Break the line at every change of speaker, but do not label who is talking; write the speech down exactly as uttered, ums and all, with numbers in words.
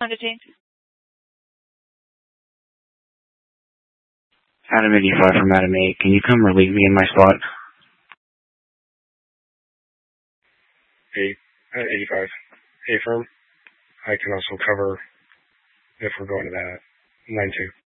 Honda change.
Adam eighty-five from Adam eight. Can you come relieve me in my spot?
eight, uh, eighty-five. Hey, firm. I can also cover if we're going to that. nine two.